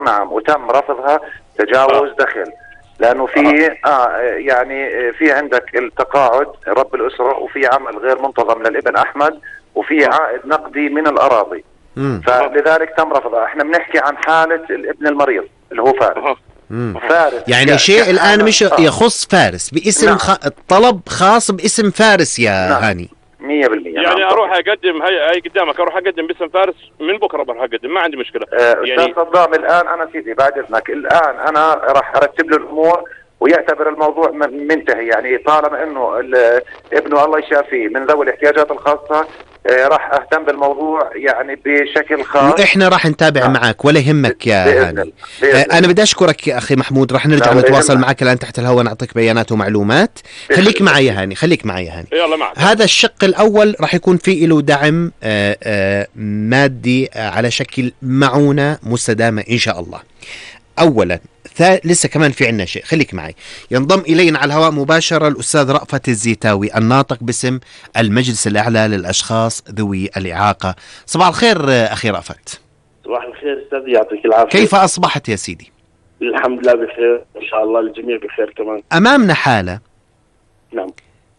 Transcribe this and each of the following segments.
نعم، وتم رفضها تجاوز دخل، لانه في يعني في عندك التقاعد رب الاسره، وفي عمل غير منتظم للابن احمد، وفي عائد نقدي من الاراضي. فلذلك تم رفضها. احنا بنحكي عن حاله الابن المريض اللي هو فارس. فارس يعني شيء الان مش يخص فارس باسم نعم. طلب خاص باسم فارس يا نعم. هاني 100%. يعني نعم. اروح اقدم هاي قدامك، اروح اقدم باسم فارس من بكره، بروح اقدم، ما عندي مشكله. يعني استاذ صدام الان انا سيدي بعد اذنك، الان انا راح ارتب له الامور ويعتبر الموضوع منتهي. يعني طالما انه ابنه الله يشافيه من ذوي الاحتياجات الخاصه، راح اهتم بالموضوع يعني بشكل خاص، واحنا راح نتابع معك ولا يهمك يا هاني. انا بدي اشكرك يا اخي محمود، راح نرجع نتواصل معك الان تحت الهواء، نعطيك بيانات ومعلومات. خليك معي يا هاني، خليك معي يا هاني. يلا معك. هذا الشق الاول راح يكون فيه له دعم مادي على شكل معونة مستدامة ان شاء الله. اولا لسه كمان في عنا شيء، خليك معي. ينضم إلينا على الهواء مباشرة الأستاذ رأفت الزيتاوي، الناطق باسم المجلس الأعلى للأشخاص ذوي الإعاقة. صباح الخير أخي رأفت. صباح الخير أستاذ، يعطيك العافية. كيف أصبحت يا سيدي؟ الحمد لله بخير إن شاء الله، الجميع بخير كمان. أمامنا حالة نعم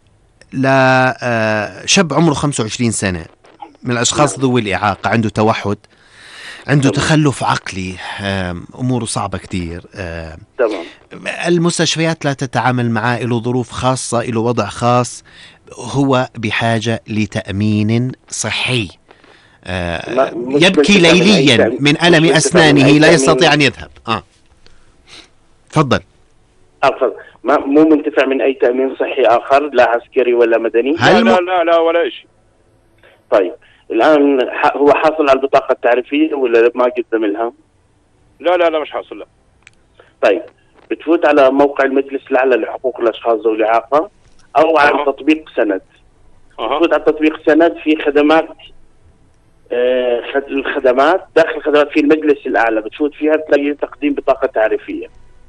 لشاب عمره 25 سنة من الأشخاص ذوي الإعاقة، عنده توحد، عنده تخلف عقلي، أموره صعبة كتير. تمام. المستشفيات لا تتعامل معه، له ظروف خاصة، له وضع خاص، هو بحاجة لتأمين صحي. يبكي ليليا من ألم أسنانه، لا يستطيع أن يذهب. تفضل. مو منتفع من أي تأمين صحي آخر، لا عسكري ولا مدني؟ لا ولا شيء. طيب الآن هو حاصل على البطاقة التعريفية ولا ما قدم لها؟ لا مش حاصل. لا. طيب بتفوت على موقع المجلس الأعلى لحقوق الأشخاص ذوي الإعاقة أو على تطبيق سند. بتفوت على تطبيق سند في خدمات، الخدمات داخل الخدمات في المجلس الأعلى، بتفوت فيها تلاقي تقديم بطاقة تعريفية.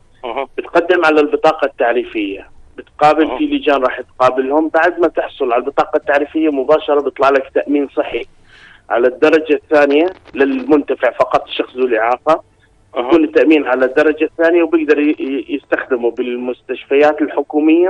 بتقدم على البطاقة التعريفية، بتقابل في لجان راح تقابلهم. بعد ما تحصل على البطاقة التعريفية مباشرة بيطلع لك تأمين صحي على الدرجة الثانية للمنتفع فقط، الشخص ذو الإعاقة. يكون التأمين على الدرجة الثانية وبيقدر يستخدمه بالمستشفيات الحكومية،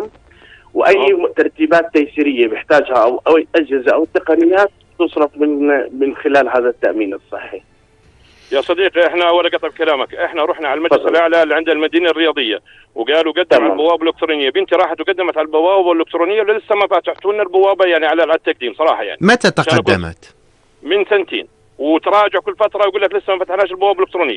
وأي ترتيبات تيسيرية بيحتاجها أو أجهزة أو تقنيات تصرف من خلال هذا التأمين الصحي. يا صديقي احنا ولا قطع كلامك، احنا رحنا على المجلس الاعلى اللي عند المدينه الرياضيه وقالوا قدم على البوابه الالكترونيه. بنتي راحت وقدمت على البوابه الالكترونيه لسه ما فتحتوا لنا البوابه يعني على التقديم صراحه. يعني متى تقدمت؟ من 2 سنين، وتراجع كل فتره ويقول لك لسه ما فتحناش البوابه الالكترونيه.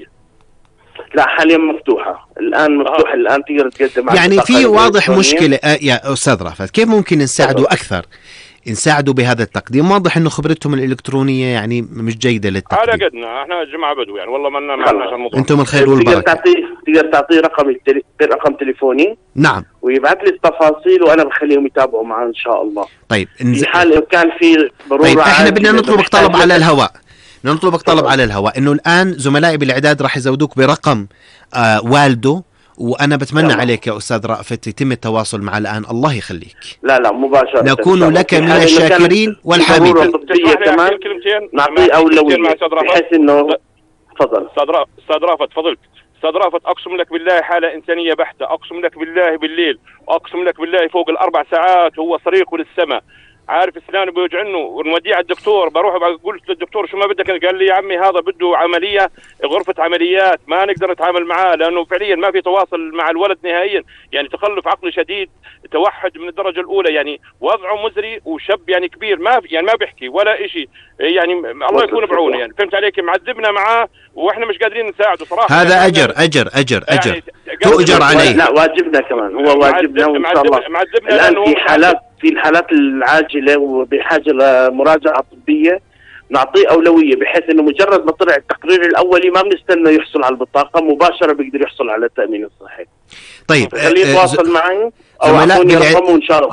لا حاليا مفتوحه، الان مفتوحه. الان تقدر تقدم يعني في واضح مشكله يا استاذ رافت، كيف ممكن نساعده اكثر؟ نساعدوا بهذا التقديم. واضح انه خبرتهم الالكترونيه يعني مش جيده للتقديم. على قدنا احنا جماعه بدو يعني، والله ما لناش الموضوع. انتم الخير والبركه. تقدر تعطيه رقم تليفوني. نعم. ويبعث لي التفاصيل وانا بخليهم يتابعوا معه ان شاء الله. طيب في حال ان كان في ضروره. طيب احنا بدنا نطلبك طلب على الهواء، نطلبك طلب على الهواء انه الان زملائي بالاعداد راح يزودوك برقم والده، وانا بتمنى عليك يا استاذ رأفت يتم التواصل مع الان. الله يخليك. لا مباشره نكون لك من الشاكرين والحامدين. كمان نعطي اولويه بحيث انه. تفضل استاذ رأفت، فضلت استاذ رأفت، اقسم لك بالله حاله انسانيه بحته، اقسم لك بالله بالليل، واقسم لك بالله فوق ال4 ساعات هو صريخه للسماء، عارف اسنانه بيوجعنه، ونوديه على الدكتور. بروح قلت للدكتور شو ما بدك، قال لي يا عمي هذا بده عمليه، غرفه عمليات، ما نقدر نتعامل معاه لانه فعليا ما في تواصل مع الولد نهائيا. يعني تخلف عقلي شديد، توحد من الدرجه الاولى، يعني وضعه مزري، وشاب يعني كبير ما بيحكي ولا شيء. يعني الله يكون بعونه. يعني فهمت عليك، معذبنا معاه واحنا مش قادرين نساعده صراحه. هذا يعني اجر يعني تؤجر عليه. لا واجبنا كمان، هو واجبنا وان شاء الله. الان في الحالات العاجله وبحاجه لمراجعه طبيه نعطيه اولويه، بحيث انه مجرد ما طلع التقرير الاولي ما بنستنى يحصل على البطاقه، مباشره بيقدر يحصل على التامين الصحي. طيب خليه يتواصل معي او اعطوني رقمه ان شاء الله.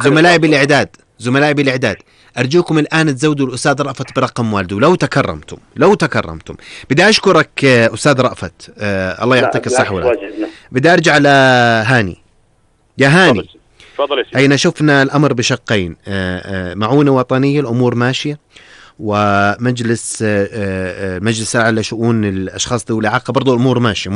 زملائي بالاعداد ارجوكم الان تزودوا الاستاذ رأفت برقم والده لو تكرمتم. بدي اشكرك استاذ رأفت، الله يعطيك الصحه والعافيه. بدي ارجع لهاني. يا هاني تفضل يا سيدي. أين شفنا الأمر بشقين، معونة وطنية الأمور ماشية، ومجلس الأعلى لشؤون الأشخاص ذوي الإعاقة برضو الأمور ماشية.